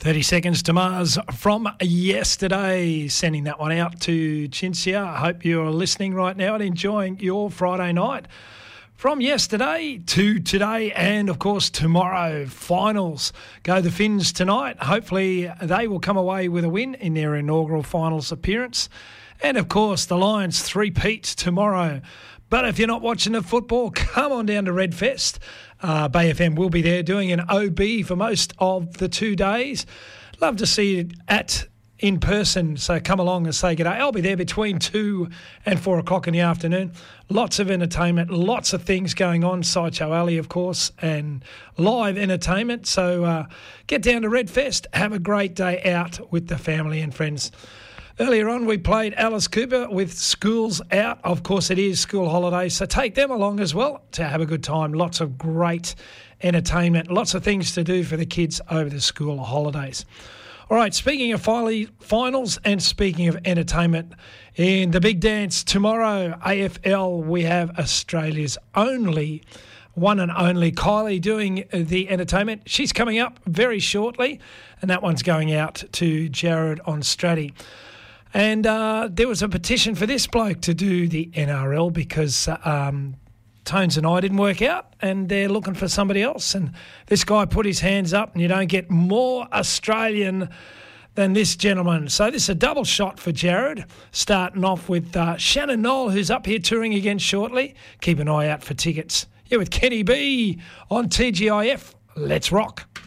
30 Seconds to Mars from yesterday. Sending that one out to Cinzia. I hope you're listening right now and enjoying your Friday night. From yesterday to today and, of course, tomorrow, finals. Go the Finns tonight. Hopefully they will come away with a win in their inaugural finals appearance. And, of course, the Lions three-peat tomorrow. But if you're not watching the football, come on down to Redfest. Bay FM will be there doing an OB for most of the 2 days. Love to see you in person, so come along and say good day. I'll be there between 2 and 4 o'clock in the afternoon. Lots of entertainment, lots of things going on. Sideshow Alley, of course, and live entertainment. So get down to Redfest. Have a great day out with the family and friends. Earlier on, we played Alice Cooper with Schools Out. Of course, it is school holidays, so take them along as well to have a good time. Lots of great entertainment, lots of things to do for the kids over the school holidays. All right, speaking of finals and speaking of entertainment, in the big dance tomorrow, AFL, we have Australia's one and only Kylie doing the entertainment. She's coming up very shortly, and that one's going out to Jared on Stratty. And there was a petition for this bloke to do the NRL because Tones and I didn't work out and they're looking for somebody else. And this guy put his hands up, and you don't get more Australian than this gentleman. So this is a double shot for Jared, starting off with Shannon Knoll, who's up here touring again shortly. Keep an eye out for tickets. You're with Kenny B on TGIF. Let's rock.